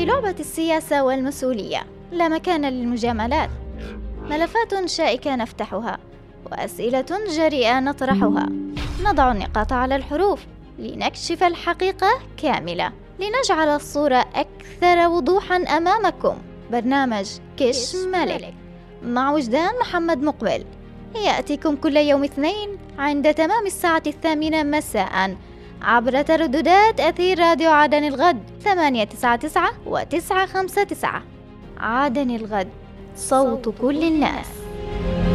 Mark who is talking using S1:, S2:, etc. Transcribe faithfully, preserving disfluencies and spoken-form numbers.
S1: في لعبة السياسة والمسؤولية لا مكان للمجاملات. ملفات شائكة نفتحها، وأسئلة جريئة نطرحها. نضع النقاط على الحروف لنكشف الحقيقة كاملة، لنجعل الصورة أكثر وضوحاً أمامكم. برنامج كش ملك مع وجدان محمد مقبل يأتيكم كل يوم اثنين عند تمام الساعة الثامنة مساءً عبر ترددات أثير راديو عدن الغد ثمانية تسعة تسعة وتسعة خمسة تسعة. عدن الغد، صوت كل الناس.